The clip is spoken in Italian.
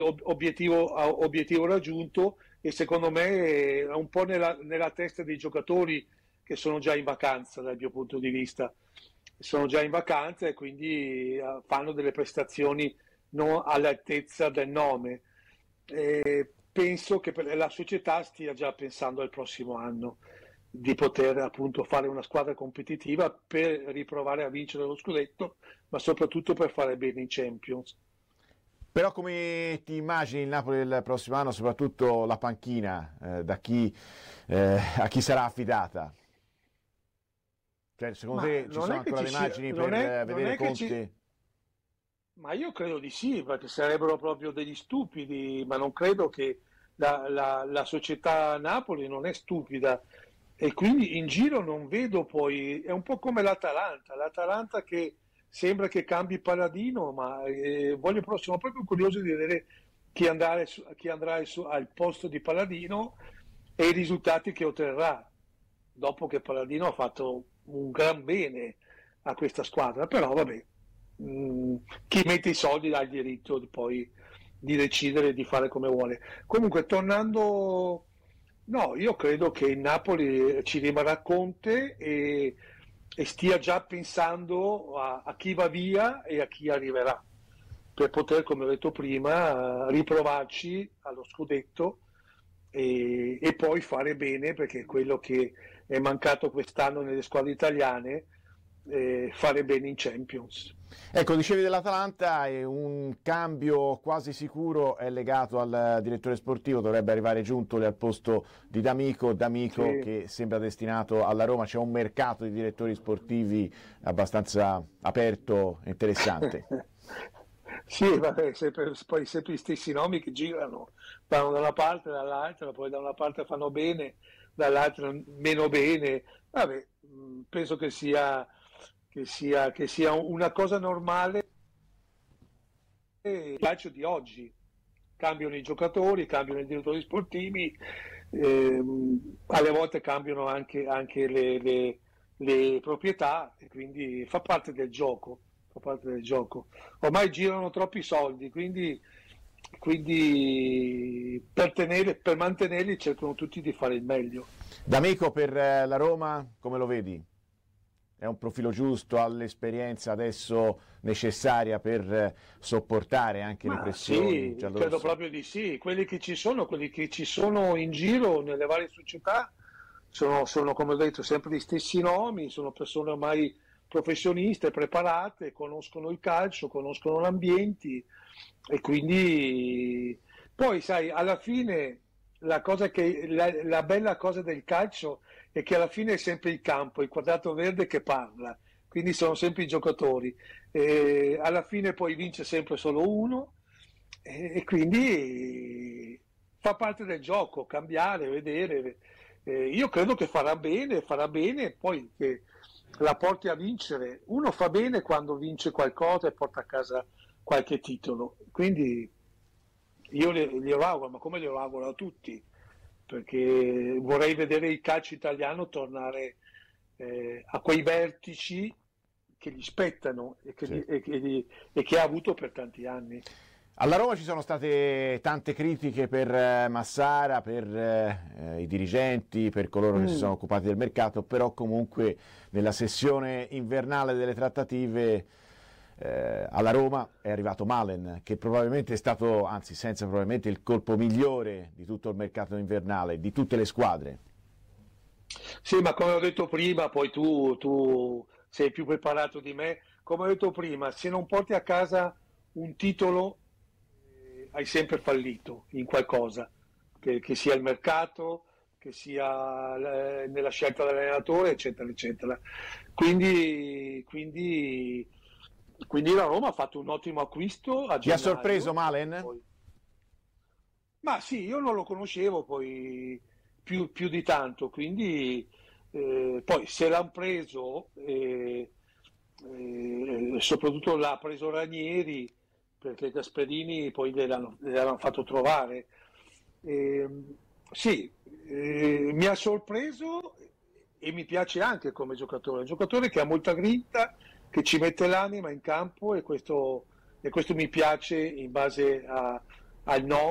obiettivo raggiunto, e secondo me è un po' nella testa dei giocatori che sono già in vacanza dal mio punto di vista. Sono già in vacanza e quindi fanno delle prestazioni non all'altezza del nome. Penso che la società stia già pensando al prossimo anno di poter appunto fare una squadra competitiva per riprovare a vincere lo scudetto, ma soprattutto per fare bene in Champions. Però come ti immagini il Napoli del prossimo anno, soprattutto la panchina, a chi sarà affidata? Cioè, secondo Ma te ci non sono è che ancora ci le sia, immagini per non vedere è che ci, Conte? ma io credo di sì, perché sarebbero proprio degli stupidi, ma non credo che la società Napoli non è stupida, e quindi in giro non vedo poi, è un po' come l'Atalanta che sembra che cambi paladino, ma sono proprio curioso di vedere chi andrà al posto di Paladino e i risultati che otterrà, dopo che Paladino ha fatto un gran bene a questa squadra. Però vabbè, chi mette i soldi ha il diritto di decidere di fare come vuole. Comunque, tornando, no, io credo che il Napoli ci rimarrà Conte e stia già pensando a chi va via e a chi arriverà, per poter, come ho detto prima, riprovarci allo scudetto e poi fare bene, perché quello che è mancato quest'anno nelle squadre italiane, fare bene in Champions. Ecco, dicevi dell'Atalanta e un cambio quasi sicuro è legato al direttore sportivo, dovrebbe arrivare Giuntoli al posto di D'Amico Sì. che sembra destinato alla Roma. C'è un mercato di direttori sportivi abbastanza aperto e interessante. Sì, vabbè, poi sempre gli stessi nomi che girano, vanno da una parte e dall'altra, poi da una parte fanno bene, dall'altra meno bene. Vabbè, penso che sia una cosa normale. Il calcio di oggi: cambiano i giocatori, cambiano i direttori sportivi, alle volte cambiano anche le proprietà, e quindi fa parte del gioco, fa parte del gioco. Ormai girano troppi soldi, quindi per mantenerli cercano tutti di fare il meglio. D'Amico per la Roma, come lo vedi? È un profilo giusto, ha l'esperienza adesso necessaria per sopportare anche le Ma pressioni sì, credo giallorosse? proprio di sì. Quelli che ci sono in giro nelle varie società sono, come ho detto, sempre gli stessi nomi, sono persone ormai professioniste, preparate, conoscono il calcio, conoscono l'ambiente, e quindi poi, sai, alla fine la bella cosa del calcio è che alla fine è sempre il campo, il quadrato verde che parla, quindi sono sempre i giocatori. Alla fine poi vince sempre solo uno, e quindi fa parte del gioco, cambiare, vedere. Io credo che farà bene, poi che la porti a vincere. Uno fa bene quando vince qualcosa e porta a casa qualche titolo. Quindi io glielo auguro, ma come glielo auguro a tutti, perché vorrei vedere il calcio italiano tornare a quei vertici che gli spettano Sì. e che ha avuto per tanti anni. Alla Roma ci sono state tante critiche per Massara, per i dirigenti, per coloro che si sono Mm. occupati del mercato, però comunque nella sessione invernale delle trattative alla Roma è arrivato Malen, che probabilmente è stato, anzi senza probabilmente, il colpo migliore di tutto il mercato invernale, di tutte le squadre. Sì, ma come ho detto prima, poi tu sei più preparato di me. Come ho detto prima, se non porti a casa un titolo, hai sempre fallito in qualcosa, che sia il mercato, che sia nella scelta dell'allenatore, eccetera, eccetera. Quindi la Roma ha fatto un ottimo acquisto a Ti ha sorpreso gennaio. Malen? Poi, ma sì, io non lo conoscevo poi più di tanto, quindi poi se l'hanno preso, soprattutto l'ha preso Ranieri, perché Gasperini poi gliel'hanno fatto trovare. Eh, sì, mi ha sorpreso e mi piace anche come giocatore, un giocatore che ha molta grinta, che ci mette l'anima in campo, e questo mi piace in base al 9